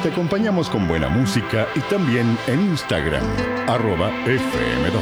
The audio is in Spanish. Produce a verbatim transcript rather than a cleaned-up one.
Te acompañamos con buena música y también en Instagram, arroba F M dos.